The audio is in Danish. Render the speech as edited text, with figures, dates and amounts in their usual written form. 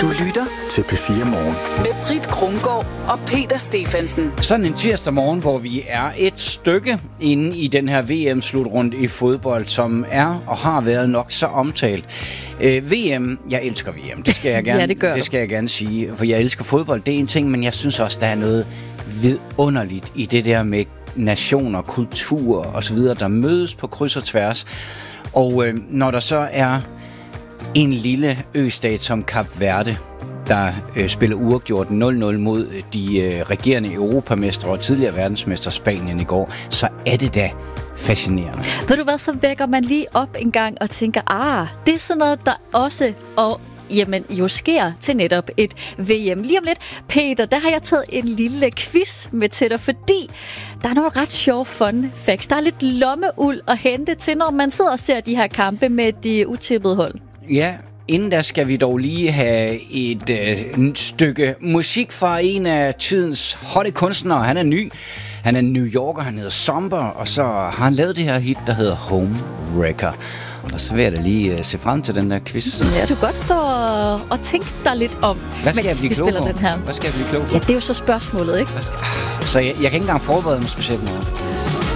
Du lytter til P4 Morgen med Britt Krumgaard og Peter Stefansen. Sådan en tirsdag morgen, hvor vi er et stykke inde i den her VM-slutrunde i fodbold, som er og har været nok så omtalt. VM, jeg elsker VM, det skal jeg gerne, ja, det skal jeg gerne sige, for jeg elsker fodbold, det er en ting, men jeg synes også, der er noget vidunderligt i det der med nationer, kultur og så videre, der mødes på kryds og tværs. Og når der så er en lille østat som Kap Verde, der spiller uafgjort 0-0 mod de regerende europamestre og tidligere verdensmester Spanien i går, så er det da fascinerende. Ved du hvad, så vækker man lige op en gang og tænker, det er sådan noget, der også jo sker til netop et VM. Lige om lidt, Peter, der har jeg taget en lille quiz med til dig, fordi der er nogle ret sjove fun facts. Der er lidt lommeuld at hente til, når man sidder og ser de her kampe med de utippede hold. Ja, inden da skal vi dog lige have et stykke musik fra en af tidens hotte kunstnere. Han er ny. Han er New Yorker, han hedder Somber, og så har han lavet det her hit, der hedder Home Wrecker. Og så vil jeg da lige se frem til den der quiz. Ja, du kan godt stå og tænke dig lidt om, hvad skal jeg blive klog på? Den her. Hvad skal jeg blive klog på? Ja, det er jo så spørgsmålet, ikke? Så jeg kan ikke engang forberede mig specielt noget.